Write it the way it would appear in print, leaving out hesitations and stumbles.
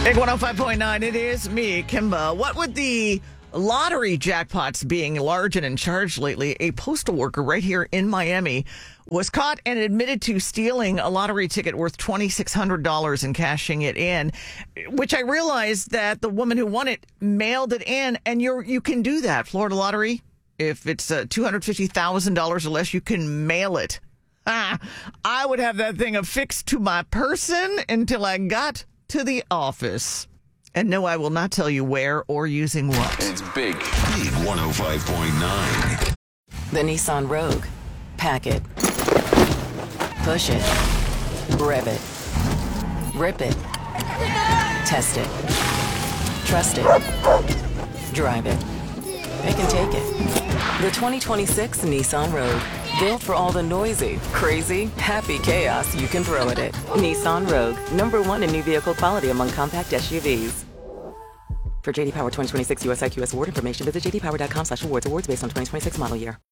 Big 105.9, it is me, Kimba. What with the lottery jackpots being large and in charge lately, a postal worker right here in Miami was caught and admitted to stealing a lottery ticket worth $2,600 and cashing it in, which I realized that the woman who won it mailed it in, and you can do that. Florida Lottery, if it's $250,000 or less, you can mail it. I would have that thing affixed to my person until I got to the office. And no, I will not tell you where or using what. It's big. Big 105.9. The Nissan Rogue. Pack it. Push it. Rev it. Rip it. Test it. Trust it. Drive it. It can take it. The 2026 Nissan Rogue. Built for all the noisy, crazy, happy chaos you can throw at it. Nissan Rogue. #1 in new vehicle quality among compact SUVs. For JD Power 2026 US IQS award information, visit jdpower.com/awards. Awards based on 2026 model year.